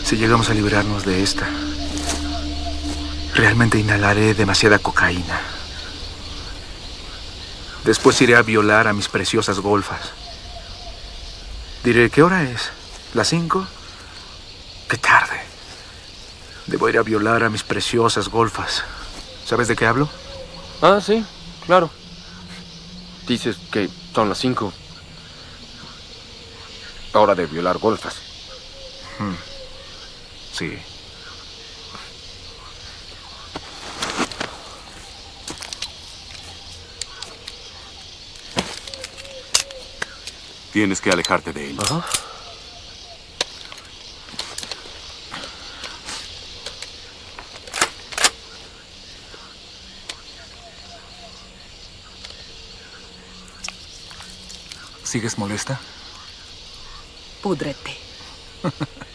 Si llegamos a librarnos de esta, realmente inhalaré demasiada cocaína. Después iré a violar a mis preciosas golfas. Diré, ¿qué hora es? ¿Las 5? ¡Qué tarde! Debo ir a violar a mis preciosas golfas. ¿Sabes de qué hablo? Ah, sí, claro. Dices que son las 5. Hora de violar golfas. Sí. Tienes que alejarte de él. Ajá. ¿Sigues molesta? Púdrete.